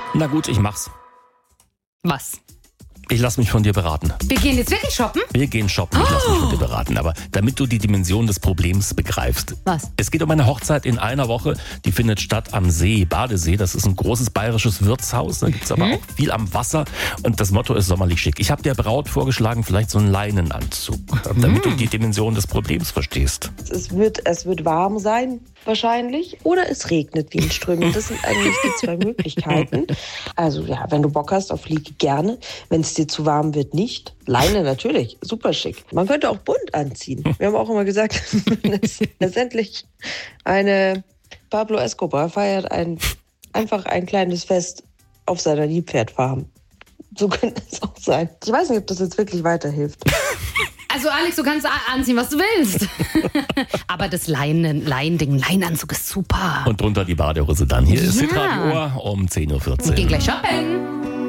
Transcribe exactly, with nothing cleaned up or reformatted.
Na gut, ich mach's. Was? Ich lass mich von dir beraten. Wir gehen jetzt wirklich shoppen? Wir gehen shoppen, ich lass mich von dir beraten. Aber damit du die Dimension des Problems begreifst. Was? Es geht um eine Hochzeit in einer Woche. Die findet statt am See, Badesee. Das ist ein großes bayerisches Wirtshaus. Da gibt's aber Mhm. auch viel am Wasser. Und das Motto ist sommerlich schick. Ich habe der Braut vorgeschlagen, vielleicht so einen Leinenanzug. Damit du die Dimension des Problems verstehst. Es wird, es wird warm sein, wahrscheinlich. Oder es regnet wie in Strömen. Das sind eigentlich die zwei Möglichkeiten. Also ja, wenn du Bock hast auf Fliege, gerne. Wenn es dir zu warm wird, nicht. Leine natürlich, super schick. Man könnte auch bunt anziehen. Wir haben auch immer gesagt, letztendlich eine Pablo Escobar feiert ein, einfach ein kleines Fest auf seiner Nilpferdfarm. So könnte es auch sein. Ich weiß nicht, ob das jetzt wirklich weiterhilft. Also Alex, du kannst a- anziehen, was du willst. Aber das Leinen, Leinding, Leinenanzug ist super. Und drunter die Badehose dann. Hier ist Ja. Hitradio um zehn Uhr vierzehn. Wir gehen gleich shoppen.